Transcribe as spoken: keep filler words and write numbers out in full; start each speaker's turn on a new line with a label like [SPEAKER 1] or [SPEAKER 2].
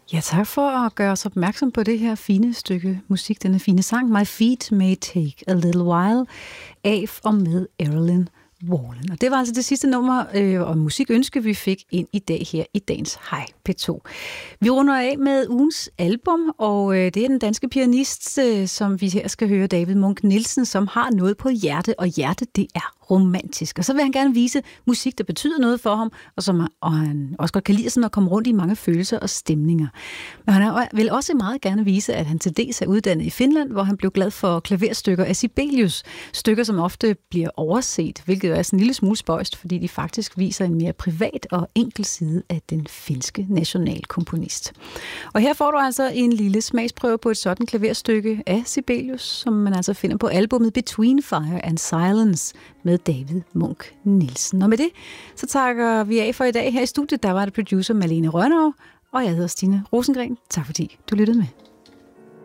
[SPEAKER 1] Ja, tak for at gøre os opmærksom på det her fine stykke musik, denne fine sang, My Feet May Take a Little While, af og med Erilyn Wallen. Og det var altså det sidste nummer øh, og musikønske, vi fik ind i dag her i dagens Hej P to. Vi runder af med ugens album, og øh, det er den danske pianist, øh, som vi her skal høre, David Munch Nielsen, som har noget på hjerte, og hjerte, det er romantisk. Og så vil han gerne vise musik, der betyder noget for ham, og som og han også godt kan lide sådan at komme rundt i mange følelser og stemninger. Men han vil også meget gerne vise, at han til dels er uddannet i Finland, hvor han blev glad for klaverstykker af Sibelius. Stykker, som ofte bliver overset, hvilket er sådan en lille smule spøjst, fordi de faktisk viser en mere privat og enkel side af den finske nationalkomponist. Og her får du altså en lille smagsprøve på et sådan klaverstykke af Sibelius, som man altså finder på albumet Between Fire and Silence med David Munch Nielsen. Og med det, så takker vi af for i dag her i studiet. Der var det producer Malene Rønnow, og jeg hedder Stine Rosengren. Tak fordi du lyttede med.